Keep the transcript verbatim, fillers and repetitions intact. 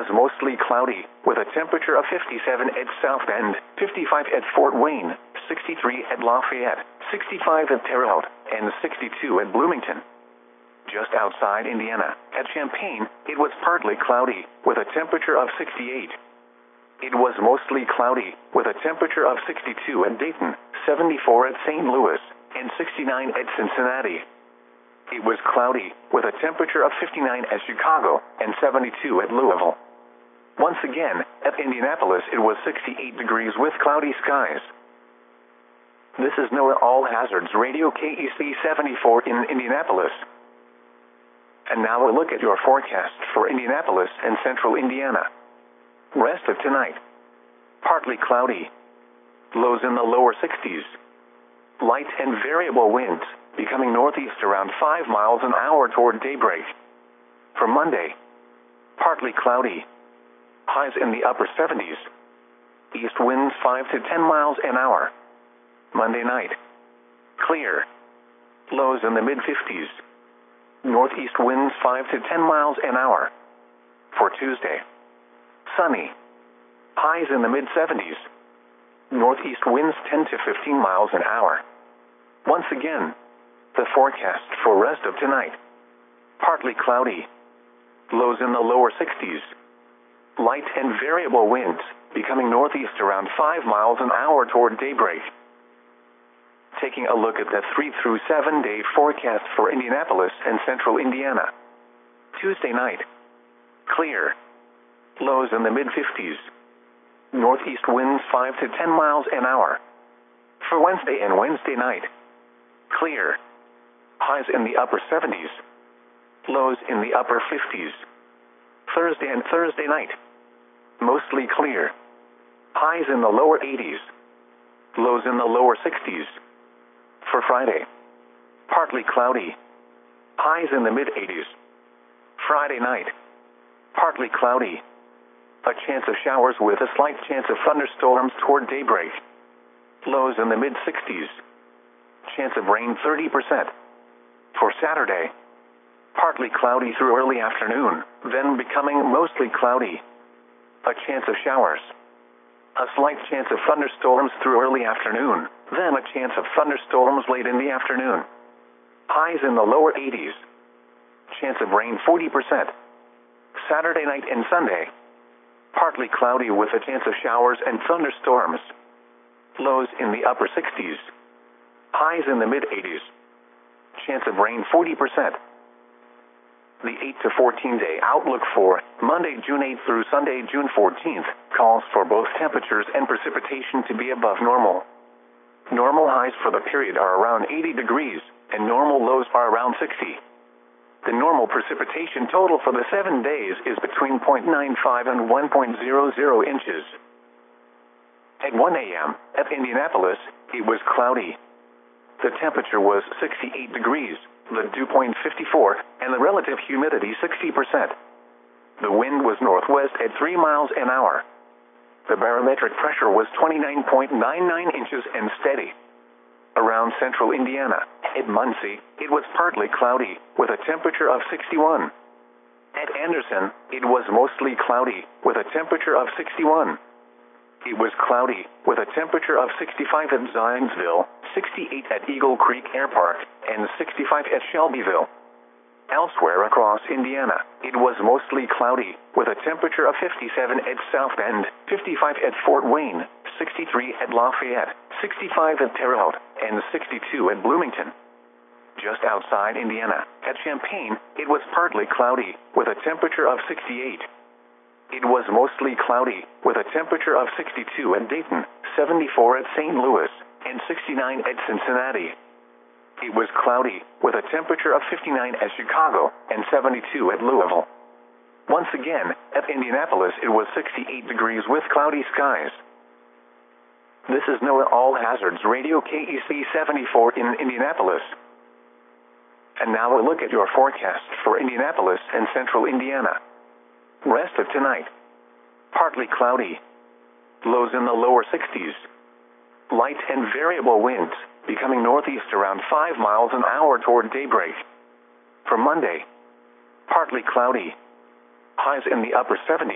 mostly cloudy, with a temperature of fifty-seven at South Bend, fifty-five at Fort Wayne, sixty-three at Lafayette, sixty-five at Terre Haute, and sixty-two at Bloomington. Just outside Indiana, at Champaign, it was partly cloudy, with a temperature of sixty-eight. It was mostly cloudy, with a temperature of sixty-two at Dayton, seventy-four at Saint Louis, and sixty-nine at Cincinnati. It was cloudy, with a temperature of fifty-nine at Chicago, and seventy-two at Louisville. Once again, at Indianapolis it was sixty-eight degrees with cloudy skies. This is NOAA All Hazards Radio K E C seventy-four in Indianapolis. And now a look at your forecast for Indianapolis and central Indiana. Rest of tonight. Partly cloudy. Lows in the lower sixties. Light and variable winds, becoming northeast around five miles an hour toward daybreak. For Monday, partly cloudy. Highs in the upper seventies. East winds five to ten miles an hour. Monday night, clear. Lows in the mid-fifties. Northeast winds five to ten miles an hour. For Tuesday, sunny. Highs in the mid-seventies. Northeast winds ten to fifteen miles an hour. Once again, the forecast for rest of tonight. Partly cloudy. Lows in the lower sixties. Light and variable winds, becoming northeast around five miles an hour toward daybreak. Taking a look at the three through seven day forecast for Indianapolis and central Indiana. Tuesday night, clear. Lows in the mid-fifties. Northeast winds five to ten miles an hour. For Wednesday and Wednesday night, clear. Highs in the upper seventies. Lows in the upper fifties. Thursday and Thursday night, mostly clear. Highs in the lower eighties. Lows in the lower sixties. For Friday, partly cloudy. Highs in the mid-eighties. Friday night, partly cloudy. A chance of showers with a slight chance of thunderstorms toward daybreak. Lows in the mid-sixties. Chance of rain thirty percent. For Saturday, partly cloudy through early afternoon, then becoming mostly cloudy. A chance of showers. A slight chance of thunderstorms through early afternoon, then a chance of thunderstorms late in the afternoon. Highs in the lower eighties. Chance of rain forty percent. Saturday night and Sunday, partly cloudy with a chance of showers and thunderstorms. Lows in the upper sixties. Highs in the mid-eighties. Chance of rain forty percent. The eight to fourteen day outlook for Monday, June eighth through Sunday, June fourteenth, calls for both temperatures and precipitation to be above normal. Normal highs for the period are around eighty degrees, and normal lows are around sixty. The normal precipitation total for the seven days is between zero point nine five and one point zero zero inches. At one A M, at Indianapolis, it was cloudy. The temperature was sixty-eight degrees, the dew point fifty-four, and the relative humidity sixty percent. The wind was northwest at three miles an hour. The barometric pressure was twenty-nine point nine nine inches and steady. Around central Indiana, at Muncie, it was partly cloudy, with a temperature of sixty-one. At Anderson, it was mostly cloudy, with a temperature of sixty-one. It was cloudy, with a temperature of sixty-five at Zionsville, sixty-eight at Eagle Creek Air Park, and sixty-five at Shelbyville. Elsewhere across Indiana, it was mostly cloudy, with a temperature of fifty-seven at South Bend, fifty-five at Fort Wayne, sixty-three at Lafayette, sixty-five at Terre Haute, and sixty-two at Bloomington. Just outside Indiana, at Champaign, it was partly cloudy, with a temperature of sixty-eight. It was mostly cloudy, with a temperature of sixty-two at Dayton, seventy-four at Saint Louis, and sixty-nine at Cincinnati. It was cloudy, with a temperature of fifty-nine at Chicago, and seventy-two at Louisville. Once again, at Indianapolis it was sixty-eight degrees with cloudy skies. This is NOAA All Hazards Radio K E C seventy-four in Indianapolis. And now a look at your forecast for Indianapolis and central Indiana. Rest of tonight. Partly cloudy. Lows in the lower sixties. Light and variable winds, becoming northeast around five miles an hour toward daybreak. For Monday, partly cloudy. Highs in the upper seventies.